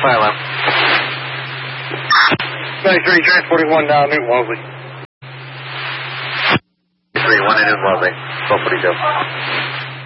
Asylum. 93, transporting 1 now, Newton Wellesley. 3, 1 in Newton Wellesley. 1242.